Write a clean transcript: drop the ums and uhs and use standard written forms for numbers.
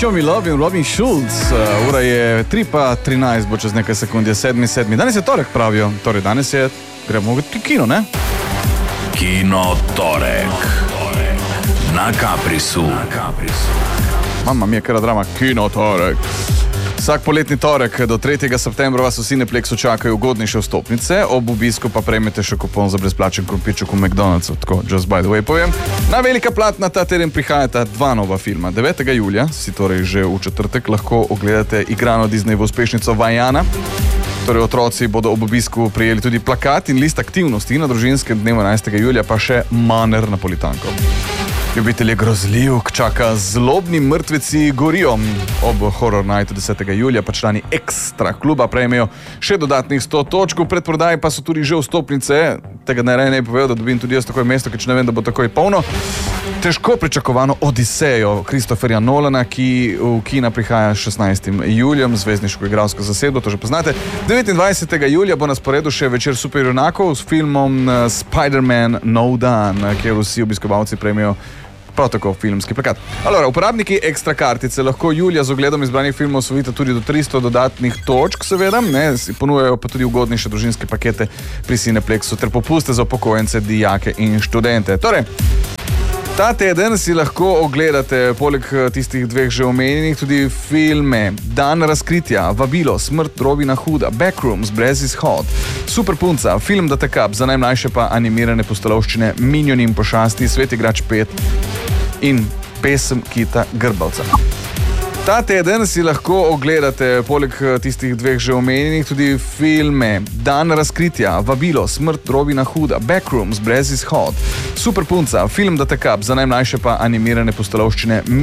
Show Me Love in Robin Schulz. Ura je 3:13, bo čez nekaj sekund, je 7:07. Danes je torek, pravijo. Torej, danes je, gremo v kino, ne? Kino torek. Na Caprisu. Mama mi je kar drama, kino torek. Vsak poletni torek do 3. septembra vas v Cineplexu čakajo ugodnejše vstopnice, ob obisku pa prejmete še kupon za brezplačen krompirček v McDonald'su, tako just by the way povem. Na velika platna ta teden prihajata dva nova filma. 9. julija, si torej že v četrtek, lahko ogledate igrano Disneyevo uspešnico Vajana. Torej, otroci bodo ob obisku prejeli tudi plakat in list aktivnosti, na družinskem dnevu 11. julija pa še maner napolitanko. Ljubitelje grozljivk čaka Zlobni mrtveci gorijo. Ob Horror Nightu 10. julija pa člani Ekstra kluba prejmejo še dodatnih 100 točk. V predprodaji pa so tudi že vstopnice. Tega ne povedal, da dobim tudi jaz takoj mesto, ker če ne vem, da bo takoj polno. Težko pričakovano Odisejo Christopherja Nolana, ki v kina prihaja 16. julijem, zvezdniško igralsko zasedbo, to že poznate. 29. julija bo na sporedu še večer superjunakov s filmom Spider-Man No Dan, kjer vsi obiskovalci prejmejo prav tako filmski plakat. Alora, uporabniki Ekstra kartice lahko julija z ogledom izbranih filmov osvojite tudi do 300 dodatnih točk, seveda, ne, ponujajo pa tudi ugodnejše družinske pakete pri Cineplexu ter popuste za upokojence, dijake in študente. Torej, ta teden si lahko ogledate, poleg tistih dveh že omenjenih, tudi filme Dan razkritja, Vabilo, Smrt Robina Hooda, Backrooms, Brez izhod, Super punca, film Da te kap, za najmlajše pa animirane pustolovščine Minioni in pošasti, Svet igrač 5 in pesem Kita Grbavca. Ta teden si lahko ogledate, poleg tistih dveh že omenjenih, tudi filme Dan razkritja, Vabilo, Smrt Robina Hooda, Backrooms, Brez izhod, Super punca, film Da te kap, za najmlajše pa animirane pustolovščine